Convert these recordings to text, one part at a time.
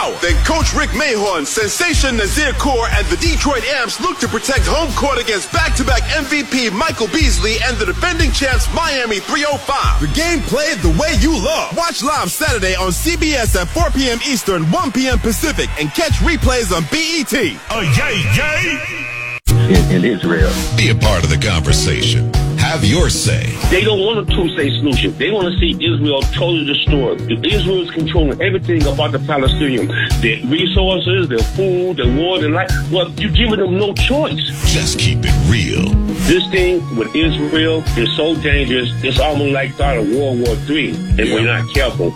power. Then Coach Rick Mahorn, Sensation Nazir Kaur, and the Detroit Amps look to protect home court against back-to-back MVP Michael Beasley and the defending champs Miami 305. The game played the way you love. Watch live Saturday on CBS at 4 p.m. Eastern, 1 p.m. Pacific, and catch replays on BET. Oh, yay! In Israel. Be a part of the conversation. Have your say. They don't want a two-state solution. They want to see Israel totally destroyed. Israel is controlling everything about the Palestinians. Their resources, their food, their water, their life. Well, you're giving them no choice. Just keep it real. This thing with Israel is so dangerous, it's almost like start of World War III if we're not careful.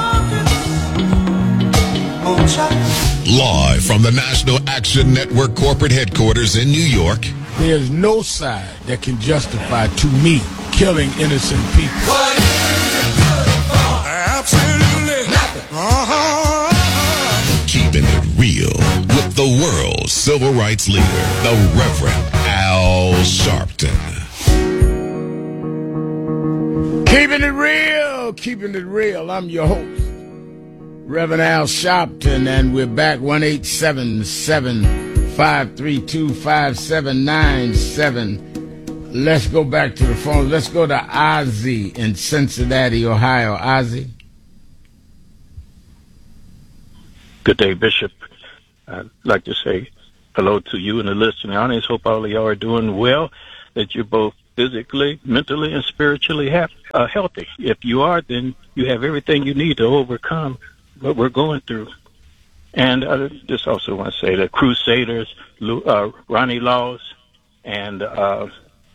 Live from the National Action Network corporate headquarters in New York. There's no side that can justify, to me, killing innocent people. Absolutely nothing. Keeping it real with the world's civil rights leader, the Reverend Al Sharpton. Keeping it real. I'm your host, Reverend Al Sharpton, and we're back 1-877-532-5797. Let's go back to the phone. Let's go to Ozzy in Cincinnati, Ohio. Ozzy. Good day, Bishop. I'd like to say hello to you and the listening audience. Hope all of y'all are doing well, that you're both physically, mentally, and spiritually healthy. If you are, then you have everything you need to overcome what we're going through. And I just also want to say the Crusaders, Ronnie Laws, and I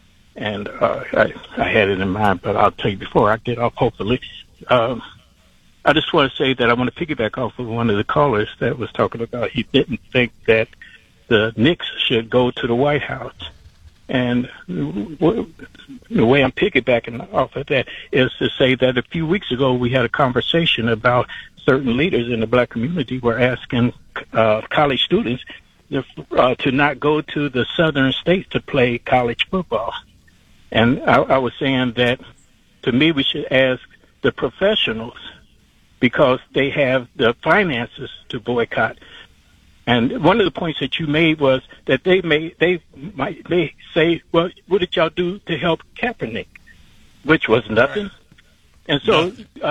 had it in mind, but I'll tell you before I get off, hopefully. I just want to say that I want to piggyback off of one of the callers that was talking about he didn't think that the Knicks should go to the White House. And the way I'm piggybacking off of that is to say that a few weeks ago we had a conversation about certain leaders in the black community were asking college students to not go to the southern states to play college football. And I was saying that, to me, we should ask the professionals because they have the finances to boycott. And one of the points that you made was that they may say, well, what did y'all do to help Kaepernick? Which was nothing. And so,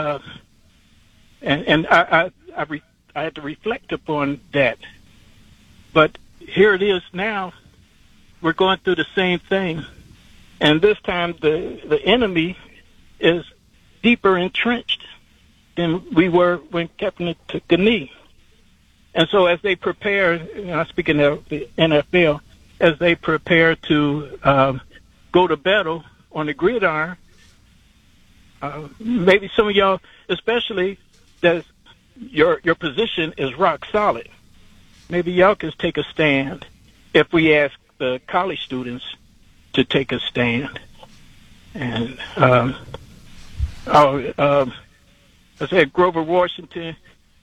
I had to reflect upon that. But here it is now. We're going through the same thing. And this time the enemy is deeper entrenched than we were when Kaepernick took a knee. And so as they prepare, speaking of the NFL, as they prepare to go to battle on the gridiron, maybe some of y'all, especially that your position is rock solid, maybe y'all can take a stand if we ask the college students to take a stand. And I said Grover Washington,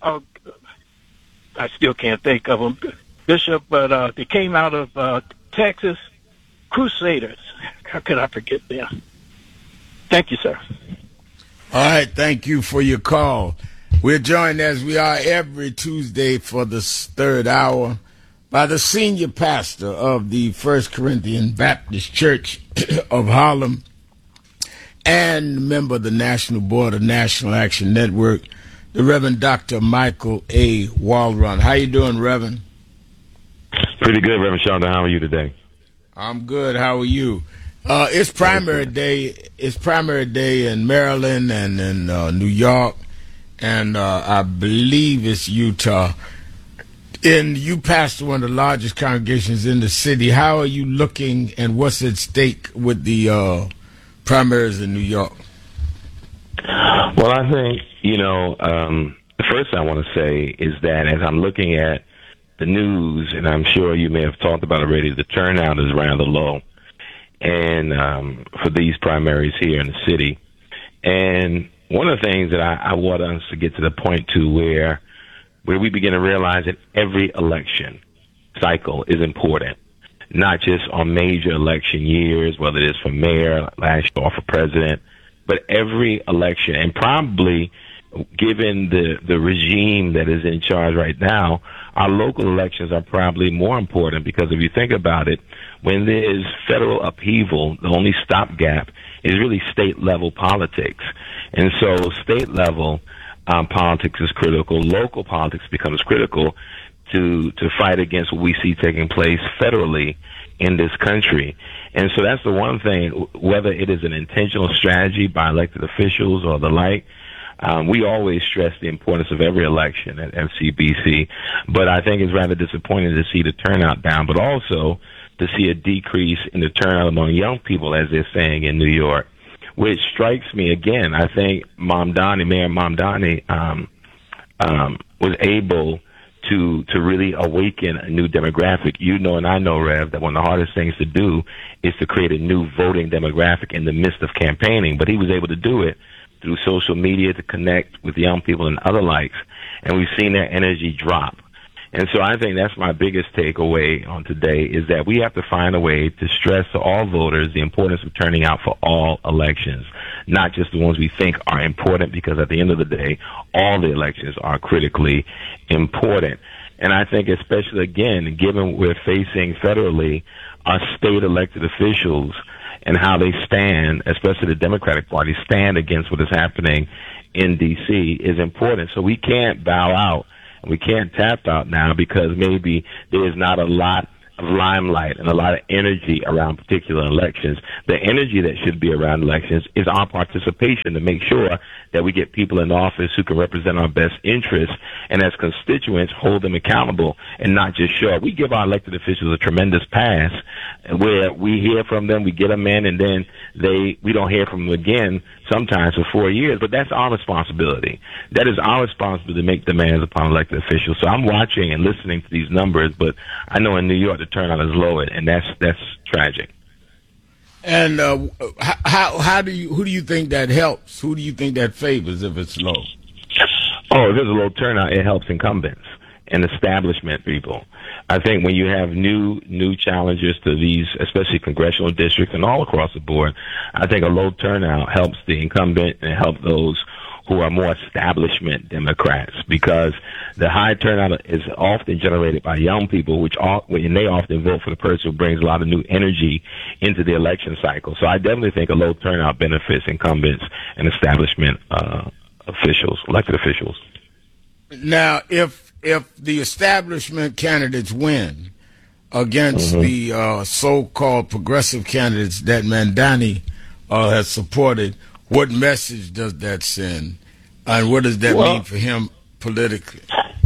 I still can't think of them, Bishop, but they came out of Texas, Crusaders. How could I forget them? Thank you, sir. All right, thank you for your call. We're joined, as we are every Tuesday for the third hour, by the senior pastor of the First Corinthian Baptist Church of Harlem and member of the National Board of National Action Network, the Reverend Dr. Michael A. Walron. How you doing, Reverend? Pretty good, Reverend Sharpton. How are you today? I'm good. How are you? It's primary day. It's primary day in Maryland and in New York, and I believe it's Utah. And you pastor one of the largest congregations in the city. How are you looking, and what's at stake with the primaries in New York? Well, I think, the first thing I want to say is that as I'm looking at the news, and I'm sure you may have talked about already, the turnout is rather low, and for these primaries here in the city. And one of the things that I want us to get to the point to where we begin to realize that every election cycle is important, not just on major election years, whether it is for mayor, last year, or for president, but every election. And probably given the regime that is in charge right now, our local elections are probably more important, because if you think about it, when there's federal upheaval, the only stopgap is really state-level politics. And so state-level politics is critical. Local politics becomes critical to fight against what we see taking place federally in this country. And so that's the one thing, whether it is an intentional strategy by elected officials or the like. We always stress the importance of every election at FCBC, but I think it's rather disappointing to see the turnout down, but also to see a decrease in the turnout among young people, as they're saying in New York, which strikes me again. I think Mayor Mamdani was able to really awaken a new demographic. You know, and I know, Rev, that one of the hardest things to do is to create a new voting demographic in the midst of campaigning, but he was able to do it through social media to connect with young people and other likes, and we've seen their energy drop. And so I think that's my biggest takeaway on today, is that we have to find a way to stress to all voters the importance of turning out for all elections, not just the ones we think are important, because at the end of the day, all the elections are critically important. And I think especially, again, given we're facing federally, our state elected officials and how they stand, especially the Democratic Party, stand against what is happening in D.C. is important. So we can't bow out. We can't tap out now because maybe there is not a lot of limelight and a lot of energy around particular elections. The energy that should be around elections is our participation to make sure that we get people in office who can represent our best interests, and as constituents hold them accountable and not just show up. We give our elected officials a tremendous pass where we hear from them, we get them in, and then we don't hear from them again sometimes for 4 years, but that's our responsibility. That is our responsibility to make demands upon elected officials. So I'm watching and listening to these numbers, but I know in New York the turnout is low, and that's tragic. And who do you think that helps? Who do you think that favors if it's low? Oh, if there's a low turnout, it helps incumbents and establishment people. I think when you have new challengers to these, especially congressional districts and all across the board, I think a low turnout helps the incumbent and helps those who are more establishment Democrats, because the high turnout is often generated by young people, and they often vote for the person who brings a lot of new energy into the election cycle. So I definitely think a low turnout benefits incumbents and establishment officials, elected officials. Now, if the establishment candidates win against the so-called progressive candidates that Mamdani has supported, what message does that send, and what does that mean for him politically?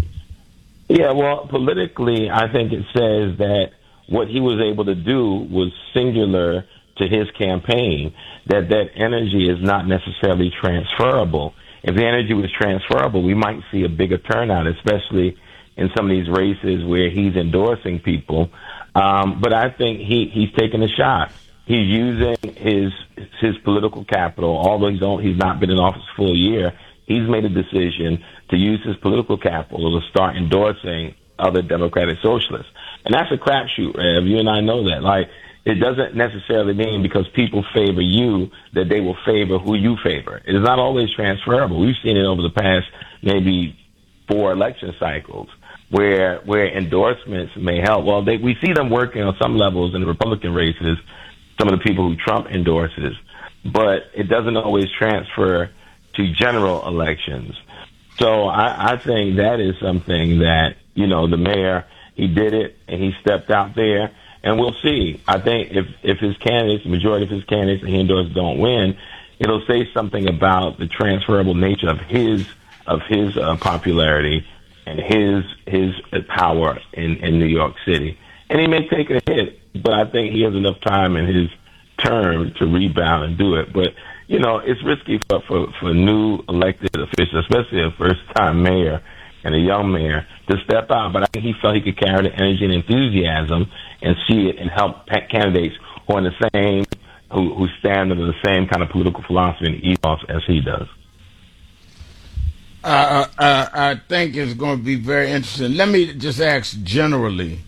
Yeah, well, politically, I think it says that what he was able to do was singular to his campaign, that energy is not necessarily transferable. If the energy was transferable, we might see a bigger turnout, especially in some of these races where he's endorsing people. But I think he's taking a shot. He's using his political capital, although he's not been in office for a year. He's made a decision to use his political capital to start endorsing other Democratic socialists. And that's a crapshoot, Rev. You and I know that. Like, it doesn't necessarily mean because people favor you that they will favor who you favor. It is not always transferable. We've seen it over the past maybe 4 election cycles where endorsements may help. Well, we see them working on some levels in the Republican races, some of the people who Trump endorses, but it doesn't always transfer to general elections. So I think that is something that, the mayor, he did it and he stepped out there, and we'll see. I think if his candidates, the majority of his candidates that he endorsed don't win, it'll say something about the transferable nature of his popularity and his power in New York City. And he may take a hit, but I think he has enough time in his term to rebound and do it. But, it's risky for new elected officials, especially a first-time mayor and a young mayor, to step out. But I think he felt he could carry the energy and enthusiasm and see it and help candidates who are in the same, who stand under the same kind of political philosophy and ethos as he does. I think it's going to be very interesting. Let me just ask generally.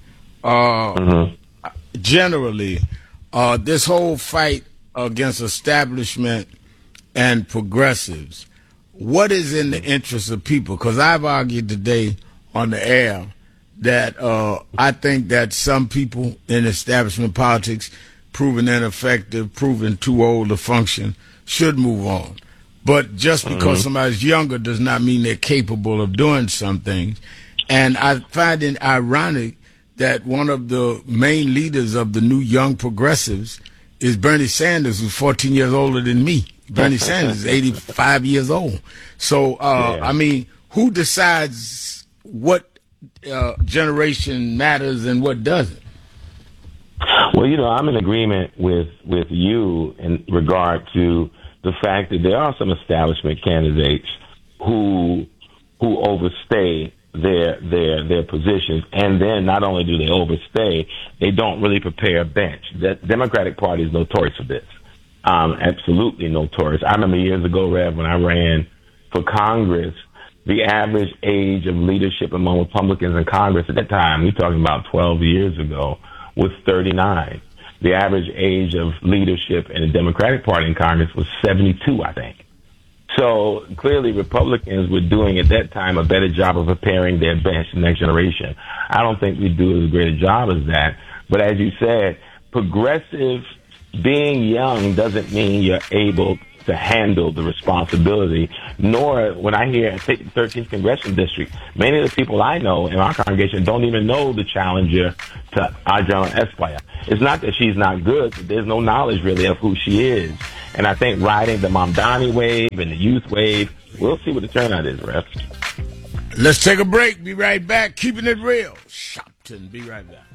Generally, this whole fight against establishment and progressives, what is in the interest of people? Because I've argued today on the air that I think that some people in establishment politics, proven ineffective, proven too old to function, should move on. But just because somebody's younger does not mean they're capable of doing some things. And I find it ironic that one of the main leaders of the new young progressives is Bernie Sanders, who's 14 years older than me. Bernie Sanders is 85 years old. So, I mean, who decides what generation matters and what doesn't? Well, I'm in agreement with you in regard to the fact that there are some establishment candidates who overstay their positions, and then not only do they overstay, they don't really prepare a bench. The Democratic Party is notorious for this. Absolutely notorious. I remember years ago, Rev, when I ran for Congress, the average age of leadership among Republicans in Congress at that time, we're talking about 12 years ago, was 39. The average age of leadership in the Democratic Party in Congress was 72, I think. So clearly Republicans were doing at that time a better job of preparing their bench, the next generation. I don't think we do as great a job as that. But as you said, progressive being young doesn't mean you're able to handle the responsibility, nor when I hear take the 13th Congressional District, many of the people I know in our congregation don't even know the challenger to Adriana Esquire. It's not that she's not good, but there's no knowledge really of who she is. And I think riding the Mamdani wave and the youth wave, we'll see what the turnout is, Ref. Let's take a break. Be right back. Keeping it real. Shopton. Be right back.